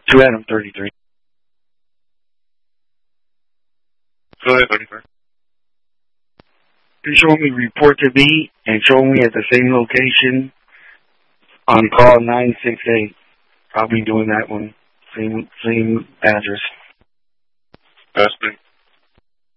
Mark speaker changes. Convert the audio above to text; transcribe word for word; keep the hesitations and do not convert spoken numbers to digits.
Speaker 1: To Adam thirty-three.
Speaker 2: Go ahead, buddy, sir.
Speaker 1: You show me report to me and show me at the same location on call nine six eight. I'll be doing that one. Same, same address.
Speaker 2: That's me.